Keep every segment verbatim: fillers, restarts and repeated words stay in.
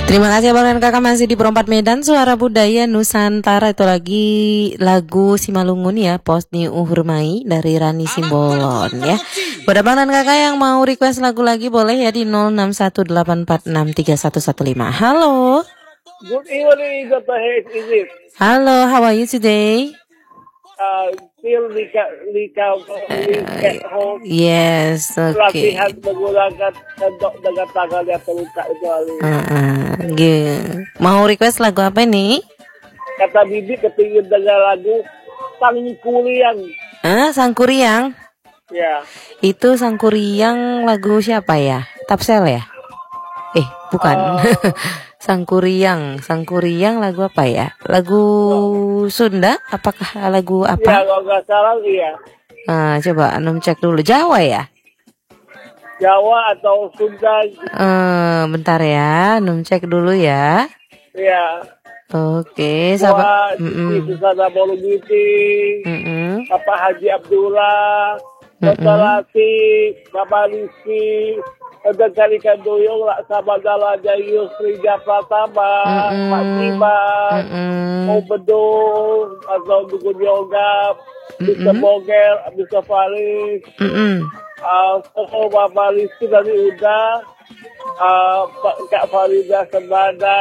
Terima kasih Abang dan Kakak masih di Perempat Medan Suara Budaya Nusantara. Itu lagi lagu Simalungun ya, Posni Uhurmai dari Rani Simbolon ya. Buat Abang dan Kakak yang mau request lagu lagi boleh ya di nol enam satu delapan empat enam tiga satu satu lima. Halo. Good evening, Doctor Hayes. Is it? Halo, how are you today? Uh, still Lika, Lika, Lika home. Yes, oke. Okay. Latihan menggunakan sendok dengan tangan yang terluka itu kali. Uh-uh, yeah. Mau request lagu apa nih? Kata Bibi kepingin dengar lagu Sangkuriang. Ah, Sangkuriang? Ya. Itu Sangkuriang lagu siapa ya? Tapsel ya? Eh, bukan. Uh, Sangkuriang, Sangkuriang lagu apa ya? Lagu no. Sunda? Apakah lagu apa? Ya, kalau nggak salah iya. Ah, coba Anum cek dulu. Jawa ya? Jawa atau Sunda? Eh, bentar ya, Anum cek dulu ya. Iya. Oke, sahabat. Di Susana Bologiti, Bapak Haji Abdullah, Dokter Latif, Bapak Rizky, ada kali kandoyong lah sama Dalaja Yusrija Pratama, Pak Tiba, Mau Bedung, atau Dukun Yoga, Bisa Boger, Bisa Faris, uh, Bapak Rizky dari Uda, uh, Kak Farida Sembada,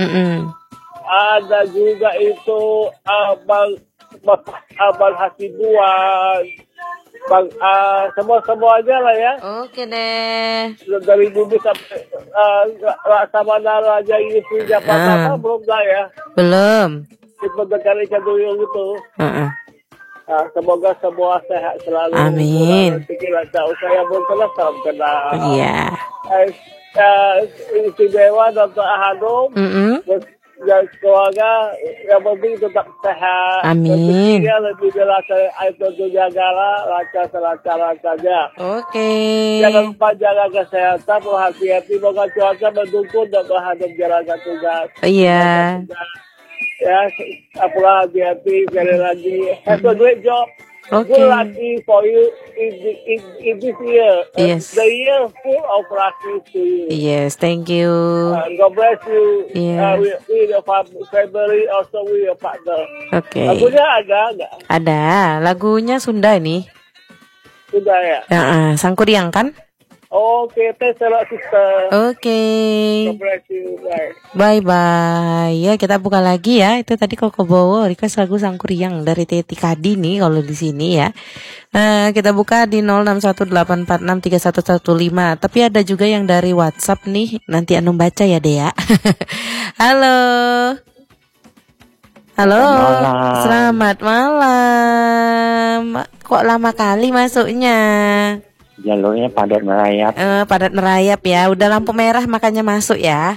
ada juga itu Abang Abang Hasibuan, Bang, uh, semua-semua aja lah ya. Oke deh. Dari Bumi sampai uh, Laksamana Raja Yusri Jakarta uh, belum lah ya? Belum. Itu dekali Caduyung gitu. Uh-uh. Uh, semoga semua sehat selalu. Amin. Pikiran tahu saya belum pernah salam kenal. Iya. Uh, Istimewa Dokter Ahadum. Mm-hmm. Dan keluarga yang penting tetap sehat. Amin. Tentunya lebih jelas itu segala lancar lancar-lancarnya. Oke. Okay. Jangan lupa jaga kesehatan, hati-hati. Semoga cuaca mendukung dan berhadap jalankan tugas. Iya. Ya, apalah hati-hati sekali lagi. Have a great job. Okay. Good lucky for you in, in, in this year. Yes. Uh, the year full of lucky to you. Yes, thank you. Uh, God bless you. Yes. Uh, with, with your family, also with your partner. Oke. Okay. Lagunya ada nggak? Ada. Lagunya Sunda ini. Sunda ya? Ya, uh, Sangkuriang kan? Oke, okay, thanks a lot, sister. Oke. Okay. God bless you. Bye. Bye-bye. Ya, kita buka lagi ya. Itu tadi Koko Bowo request lagu Sangkuriang dari Teti Kadi nih kalau di sini ya. Nah, kita buka di nol enam satu delapan empat enam tiga satu satu lima. Tapi ada juga yang dari WhatsApp nih. Nanti Anum baca ya, Dea. Halo. Halo. Malam. Selamat malam. Kok lama kali masuknya? Jalurnya padat merayap. Eh, padat merayap ya. Udah lampu merah makanya masuk ya.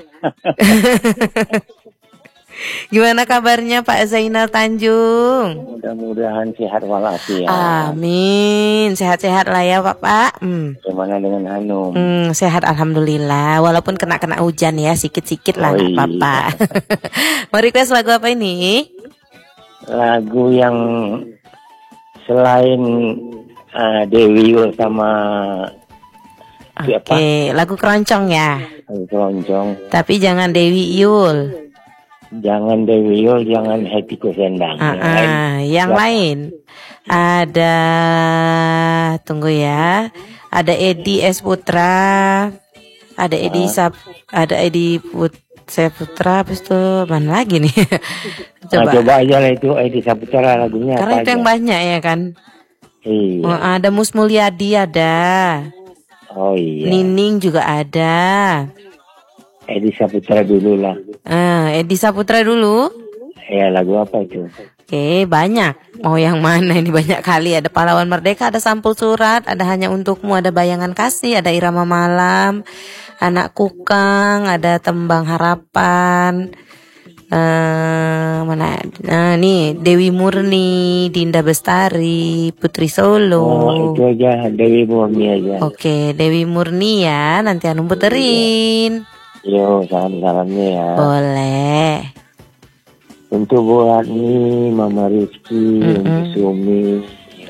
Gimana kabarnya Pak Zainal Tanjung? Mudah-mudahan sehat walafiat. Amin. Sehat-sehat lah ya Pak Pak. Hmm. Gimana dengan Hanum? Hmm, sehat alhamdulillah. Walaupun kena-kena hujan ya, sikit-sikit lah nggak oh, apa-apa. Mau request lagu apa ini? Lagu yang selain Uh, Dewi Yul sama Oke, okay. Lagu keroncong ya. Lagu keroncong. Tapi jangan Dewi Yul. Jangan Dewi Yul, jangan Happy Kusendang. Uh, yang uh, lain. Yang ya. Lain ada, tunggu ya. Ada Edi S Putra, ada Edi uh. Sap, ada Edi Put Saputra, habis itu mana lagi nih? Coba. Nah, coba aja lah itu Edi Saputra lagunya. Karena itu aja. Yang banyak ya kan. Iya. Oh, ada Mus Mulyadi ada. Oh iya. Nining juga ada. Edi Saputra dulu lah. Ah, Edi Saputra dulu. Ya, lagu apa itu? Oke, banyak. Mau yang mana ini banyak kali. Ada Pahlawan Merdeka, ada Sampul Surat, ada Hanya Untukmu, ada Bayangan Kasih, ada Irama Malam, Anak Kukang, ada Tembang Harapan. Uh, mana? Nah, nih Dewi Murni, Dinda Bestari, Putri Solo. Oh, itu aja Dewi Murni aja. Oke, Dewi Murni ya. Nanti Anum puterin. Yo, salam-salamnya ya. Boleh. Untuk buat nih Mama Rizky, Mm-mm. untuk Sumi,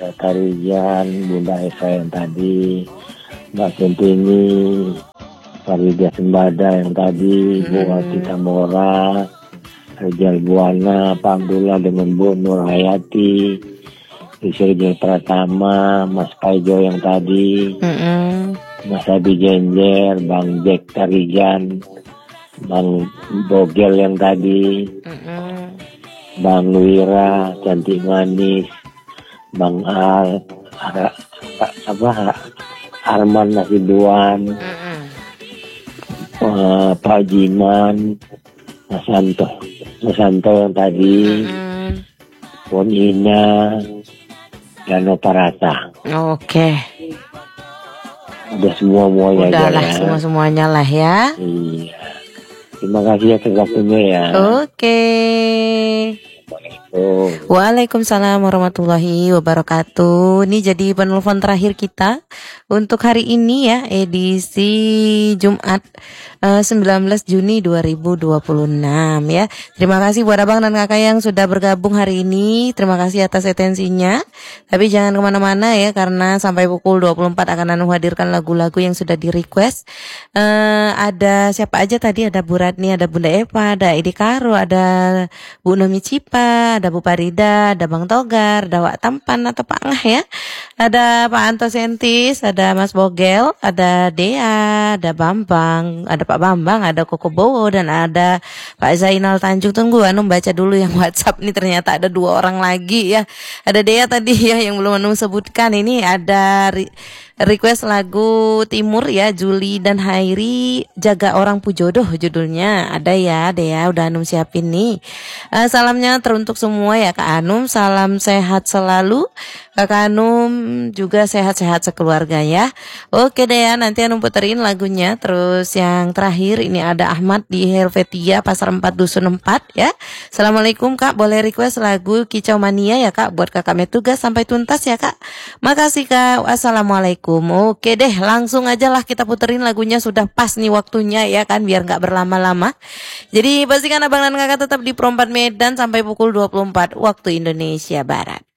Karijan, Bunda Eva yang tadi, Mbak Sentini, Farida Sembada yang tadi, Hmm. Bu Wati Tamora, Rizal Buana, Pak Abdullah dengan Bu Nur Hayati, Rizal Pratama, Mas Paijo yang tadi, Mm-mm. Mas Abi Genjer, Bang Jack Tarijan, Bang Bogel yang tadi, Mm-mm. Bang Wira, Cantik Manis, Bang Al, Ara, apa, Arman Nasiduan, Mm-mm. uh, Pak Jiman, Mas Santo, Mas Santo yang tadi, Mm-mm. Pon Ina, Dano Parata. Oke, Udah semua semuanya aja udahlah ya. semua semuanya lah ya. Iya. Terima kasih atas waktunya ya. Oke. Oh. Waalaikumsalam warahmatullahi wabarakatuh. Ini jadi penelpon terakhir kita untuk hari ini ya, edisi Jumat eh, sembilan belas Juni dua ribu dua puluh enam ya. Terima kasih buat abang dan kakak yang sudah bergabung hari ini. Terima kasih atas atensinya. Tapi jangan kemana-mana ya, karena sampai pukul dua puluh empat akan Anu hadirkan lagu-lagu yang sudah di request. Eh, ada siapa aja tadi? Ada Bu Ratni, ada Bunda Eva, ada Edi Karo, ada Bu Nomi Cipa, ada Bu Parida, ada Bang Togar, ada Wak Tampan atau Pak Ngah ya. Ada Pak Anto Sentis, ada Mas Bogel, ada Dea, ada Bambang, ada Pak Bambang, ada Koko Bowo, dan ada Pak Zainal Tanjung. Tunggu Anu baca dulu yang WhatsApp nih, ternyata ada dua orang lagi ya. Ada Dea tadi ya yang belum Anu sebutkan. Ini ada re- request lagu Timur ya, Juli dan Hairi, Jaga Orang Pujodoh judulnya. Ada ya Dea, udah Anum siapin nih. Eh, salamnya teruntuk semua ya Kak Anum, salam sehat selalu. Kakak Anum juga sehat-sehat sekeluarga ya. Oke deh ya, nanti Anum puterin lagunya. Terus yang terakhir ini ada Ahmad di Helvetia Pasar empat Dusun empat ya. Assalamualaikum Kak, boleh request lagu Kicau Mania ya Kak, buat Kakak Metugas sampai tuntas ya Kak. Makasih Kak. Wassalamualaikum. Oke deh, langsung aja lah kita puterin lagunya, sudah pas nih waktunya ya kan, biar nggak berlama-lama. Jadi pastikan abang dan kakak tetap di Pro empat Medan sampai pukul dua puluh empat waktu Indonesia Barat.